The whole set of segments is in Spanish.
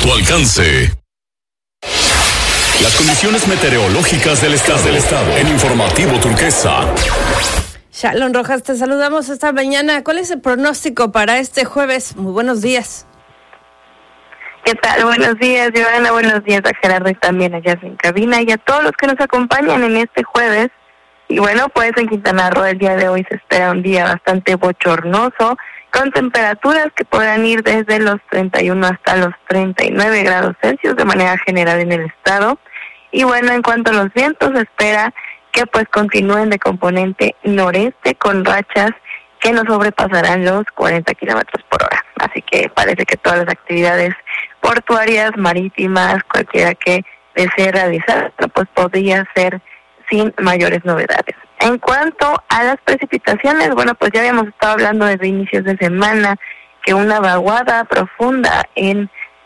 tu alcance. Las condiciones meteorológicas del estado en Informativo Turquesa. Shalom Rojas, te saludamos esta mañana. ¿Cuál es el pronóstico para este jueves? Muy buenos días. ¿Qué tal? Buenos días, Joana. Buenos días a Gerardo y también allá en cabina y a todos los que nos acompañan en este jueves. Y bueno, pues en Quintana Roo el día de hoy se espera un día bastante bochornoso, con temperaturas que podrán ir desde los 31 hasta los 39 grados Celsius de manera general en el estado. Y bueno, en cuanto a los vientos, se espera que pues continúen de componente noreste con rachas que no sobrepasarán los 40 kilómetros por hora. Así que parece que todas las actividades portuarias, marítimas, cualquiera que desee realizar, pues podría ser sin mayores novedades. En cuanto a las precipitaciones, bueno, pues ya habíamos estado hablando desde inicios de semana que una vaguada profunda en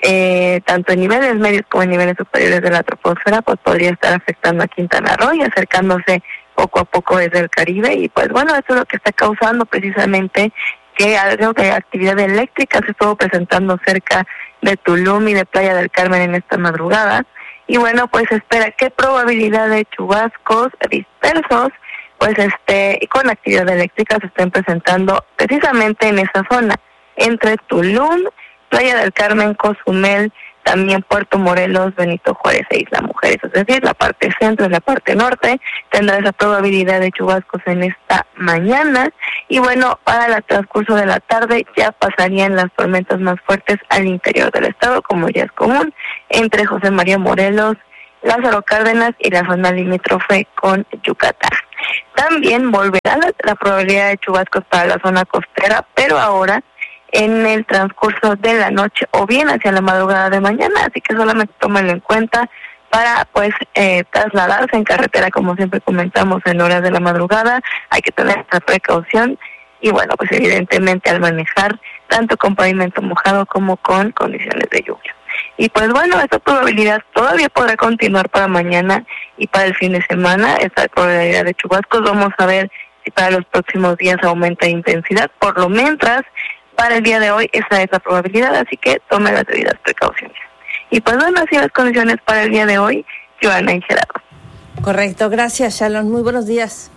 tanto en niveles medios como en niveles superiores de la troposfera, pues podría estar afectando a Quintana Roo y acercándose poco a poco desde el Caribe. Y pues bueno, eso es lo que está causando precisamente que algo de actividad eléctrica se estuvo presentando cerca de Tulum y de Playa del Carmen en esta madrugada. Y bueno, pues se espera qué probabilidad de chubascos dispersos pues con actividad eléctrica se estén presentando precisamente en esa zona, entre Tulum, Playa del Carmen, Cozumel, también Puerto Morelos, Benito Juárez e Isla Mujeres, es decir, la parte centro y la parte norte tendrá esa probabilidad de chubascos en esta mañana. Y bueno, para el transcurso de la tarde ya pasarían las tormentas más fuertes al interior del estado, como ya es común, entre José María Morelos, Lázaro Cárdenas y la zona limítrofe con Yucatán. También volverá la probabilidad de chubascos para la zona costera, pero ahora en el transcurso de la noche o bien hacia la madrugada de mañana, así que solamente tómenlo en cuenta para pues trasladarse en carretera, como siempre comentamos, en horas de la madrugada. Hay que tener esta precaución y bueno, pues evidentemente al manejar tanto con pavimento mojado como con condiciones de lluvia. Y pues bueno, esta probabilidad todavía podrá continuar para mañana y para el fin de semana, esta probabilidad de chubascos. Vamos a ver si para los próximos días aumenta intensidad. Por lo mientras, para el día de hoy esa es la probabilidad, así que tome las debidas precauciones. Y pues bueno, así las condiciones para el día de hoy, Joana y Gerardo. Correcto, gracias Shalom, muy buenos días.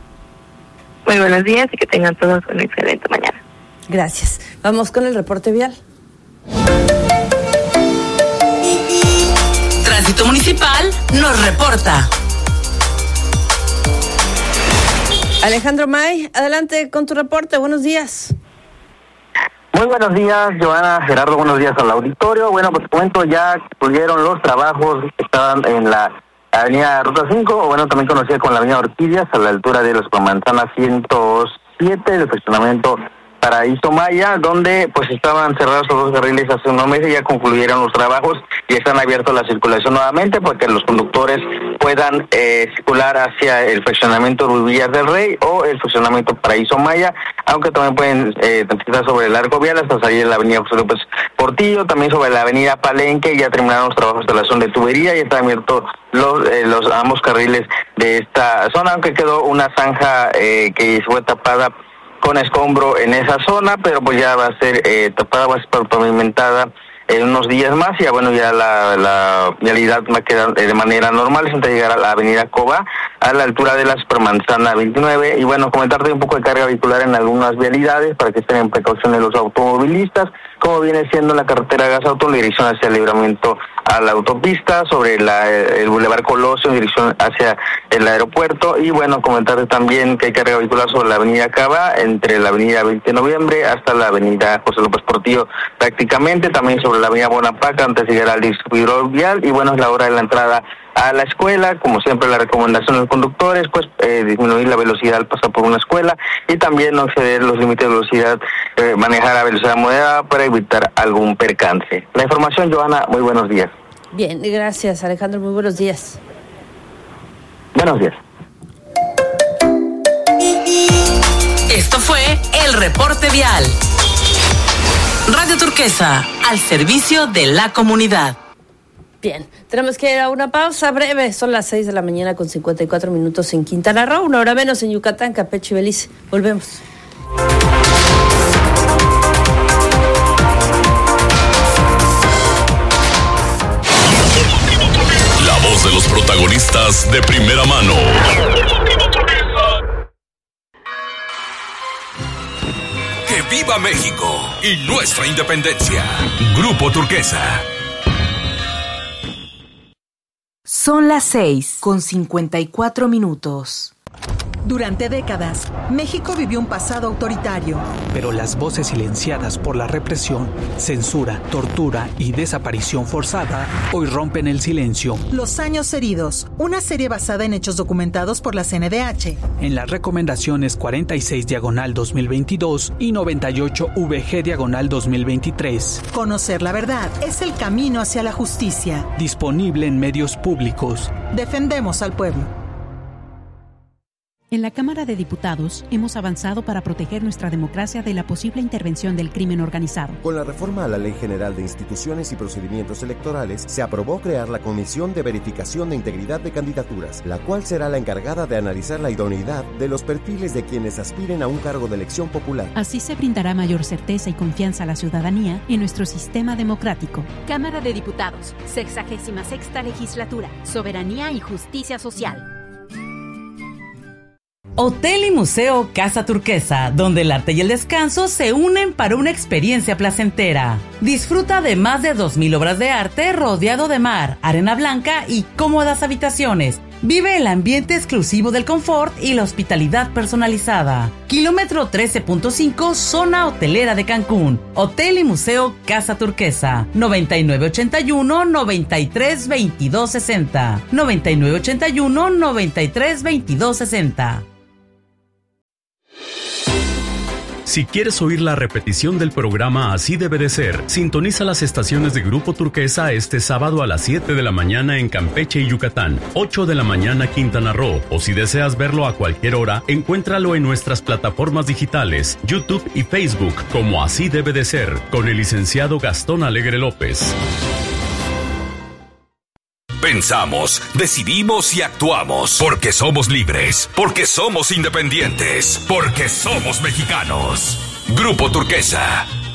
Muy buenos días y que tengan todos una excelente mañana. Gracias. Vamos con el reporte vial. Tránsito Municipal nos reporta. Alejandro May, adelante con tu reporte, buenos días. Muy buenos días, Joana, Gerardo, buenos días al auditorio. Bueno, pues te comento, ya concluyeron los trabajos que estaban en la avenida Ruta 5, o bueno, también conocida como la avenida Orquídeas, a la altura de los Manzana 107, del fraccionamiento Paraíso Maya, donde pues estaban cerrados los dos carriles hace unos meses. Ya concluyeron los trabajos y están abiertos la circulación nuevamente para que los conductores puedan circular hacia el fraccionamiento Villas del Rey o el fraccionamiento Paraíso Maya, aunque también pueden transitar sobre el Largo Vial hasta salir de la avenida José López Portillo, también sobre la avenida Palenque. Ya terminaron los trabajos de instalación de tubería y están abiertos los ambos carriles de esta zona, aunque quedó una zanja que fue tapada con escombro en esa zona, pero pues ya va a ser tapada, va a ser pavimentada en unos días más. Y ya bueno, ya la vialidad va a quedar de manera normal hasta llegar a la avenida Coba, a la altura de la Supermanzana 29. Y bueno, comentarte un poco de carga vehicular en algunas vialidades para que estén en precaución los automovilistas, como viene siendo la carretera Gasauto en dirección hacia el libramiento a la autopista, sobre el Boulevard Colosio en dirección hacia el aeropuerto. Y bueno, comentarte también que hay carga vehicular sobre la avenida Cava, entre la avenida 20 de noviembre hasta la avenida José López Portillo prácticamente, también sobre la avenida Bonapaca antes de llegar al distribuidor vial. Y bueno, es la hora de la entrada a la escuela, como siempre la recomendación de los conductores, pues disminuir la velocidad al pasar por una escuela y también no exceder los límites de velocidad, manejar a velocidad moderada para evitar algún percance. La información, Joana, muy buenos días. Bien, gracias Alejandro, muy buenos días. Buenos días. Esto fue el reporte vial. Radio Turquesa, al servicio de la comunidad. Bien, tenemos que ir a una pausa breve. Son las 6 de la mañana con 54 minutos en Quintana Roo, una hora menos en Yucatán, Campeche y Belice. Volvemos. Periodistas de primera mano. ¡Que viva México y nuestra independencia! Grupo Turquesa. Son las 6:54. Durante décadas, México vivió un pasado autoritario. Pero las voces silenciadas por la represión, censura, tortura y desaparición forzada hoy rompen el silencio. Los años heridos, una serie basada en hechos documentados por la CNDH. En las recomendaciones 46/2022 y 98/VG/2023. Conocer la verdad es el camino hacia la justicia. Disponible en medios públicos. Defendemos al pueblo. En la Cámara de Diputados hemos avanzado para proteger nuestra democracia de la posible intervención del crimen organizado. Con la reforma a la Ley General de Instituciones y Procedimientos Electorales, se aprobó crear la Comisión de Verificación de Integridad de Candidaturas, la cual será la encargada de analizar la idoneidad de los perfiles de quienes aspiren a un cargo de elección popular. Así se brindará mayor certeza y confianza a la ciudadanía en nuestro sistema democrático. Cámara de Diputados, 66ª Legislatura, Soberanía y Justicia Social. Hotel y Museo Casa Turquesa, donde el arte y el descanso se unen para una experiencia placentera. Disfruta de más de 2,000 obras de arte rodeado de mar, arena blanca y cómodas habitaciones. Vive el ambiente exclusivo del confort y la hospitalidad personalizada. Kilómetro 13.5, zona hotelera de Cancún. Hotel y Museo Casa Turquesa. 9981-932260. 9981-932260. Si quieres oír la repetición del programa Así Debe de Ser, sintoniza las estaciones de Grupo Turquesa este sábado a las 7 de la mañana en Campeche y Yucatán, 8 de la mañana Quintana Roo, o si deseas verlo a cualquier hora, encuéntralo en nuestras plataformas digitales, YouTube y Facebook, como Así Debe de Ser, con el licenciado Gastón Alegre López. Pensamos, decidimos y actuamos porque somos libres, porque somos independientes, porque somos mexicanos. Grupo Turquesa,